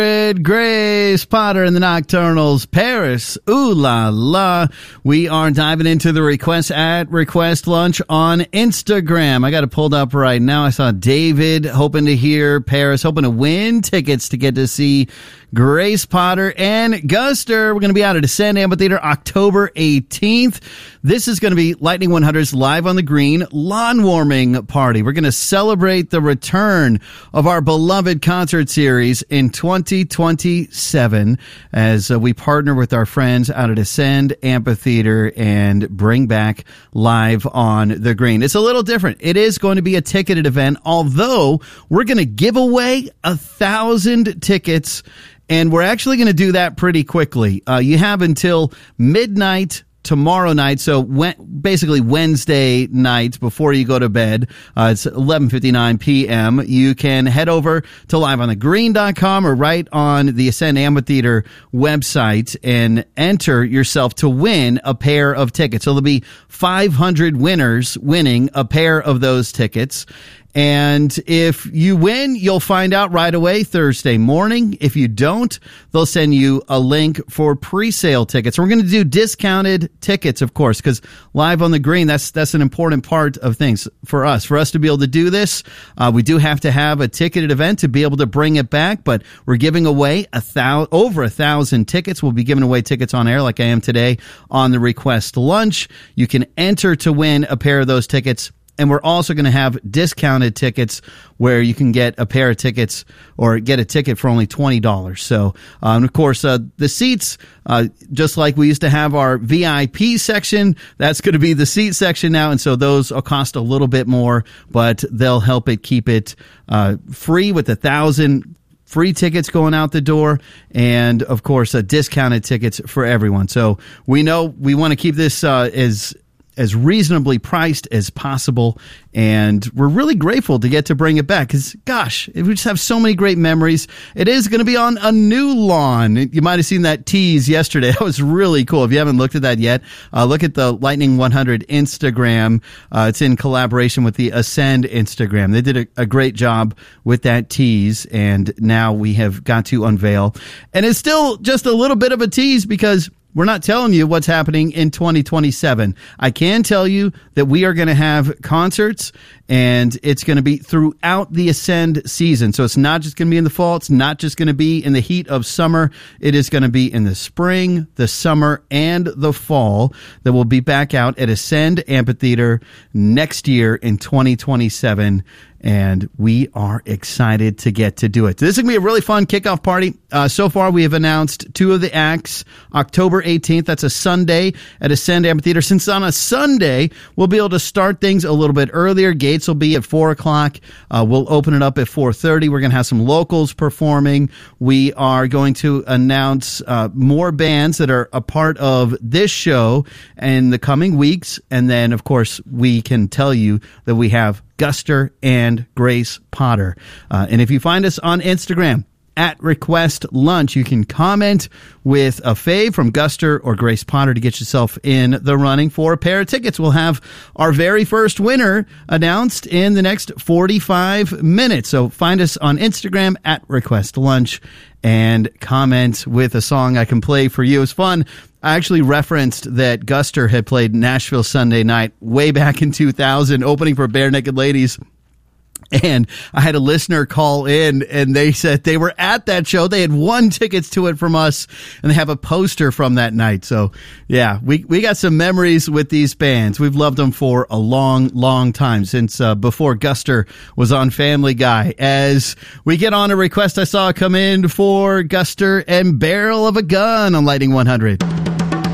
Grace Potter and the Nocturnals, Paris, ooh la la. We are diving into the request at Request Lunch on Instagram. I got it pulled up right now. I saw David hoping to hear Paris, hoping to win tickets to get to see Grace Potter and Guster. We're going to be out at Ascend Amphitheater October 18th. This is going to be Lightning 100's Live on the Green lawn warming party. We're going to celebrate the return of our beloved concert series in 2027 as we partner with our friends out at Ascend Amphitheater and bring back Live on the Green. It's a little different. It is going to be a ticketed event, although we're going to give away 1,000 tickets. And we're actually going to do that pretty quickly. You have until midnight tomorrow night, so basically Wednesday night before you go to bed. It's 11:59 p.m. You can head over to liveonthegreen.com or right on the Ascend Amphitheater website and enter yourself to win a pair of tickets. So there'll be 500 winners winning a pair of those tickets. And if you win, you'll find out right away Thursday morning. If you don't, they'll send you a link for pre-sale tickets. We're going to do discounted tickets, of course, because Live on the Green, that's an important part of things for us. For us to be able to do this, we do have to have a ticketed event to be able to bring it back, but we're giving away over 1,000 tickets. We'll be giving away tickets on air like I am today on the Request Lunch. You can enter to win a pair of those tickets. And we're also going to have discounted tickets where you can get a pair of tickets or get a ticket for only $20. So, and of course, the seats, just like we used to have our VIP section, that's going to be the seat section now. And so those will cost a little bit more, but they'll help it keep it free with 1,000 free tickets going out the door, and of course, discounted tickets for everyone. So we know we want to keep this as reasonably priced as possible, and we're really grateful to get to bring it back because, gosh, we just have so many great memories. It is going to be on a new lawn. You might have seen that tease yesterday. That was really cool. If you haven't looked at that yet, look at the Lightning 100 Instagram. It's in collaboration with the Ascend Instagram. They did a great job with that tease, and now we have got to unveil. And it's still just a little bit of a tease because we're not telling you what's happening in 2027. I can tell you that we are going to have concerts, and it's going to be throughout the Ascend season. So it's not just going to be in the fall. It's not just going to be in the heat of summer. It is going to be in the spring, the summer, and the fall that we'll be back out at Ascend Amphitheater next year in 2027. And we are excited to get to do it. This is going to be a really fun kickoff party. So far, we have announced 2 of the acts. October 18th, that's a Sunday at Ascend Amphitheater. Since on a Sunday, we'll be able to start things a little bit earlier. Gates will be at 4 o'clock. We'll open it up at 4:30. We're going to have some locals performing. We are going to announce more bands that are a part of this show in the coming weeks. And then, of course, we can tell you that we have Guster and Grace Potter. And if you find us on Instagram at Request Lunch, you can comment with a fave from Guster or Grace Potter to get yourself in the running for a pair of tickets. We'll have our very first winner announced in the next 45 minutes. So find us on Instagram at Request Lunch and comment with a song I can play for you. It's fun. I actually referenced that Guster had played Nashville Sunday Night way back in 2000, opening for Bare Naked Ladies. And I had a listener call in, and they said they were at that show. They had won tickets to it from us, and they have a poster from that night. So, yeah, we got some memories with these bands. We've loved them for a long, long time, since before Guster was on Family Guy. As we get on a request I saw come in for Guster and Barrel of a Gun on Lightning 100.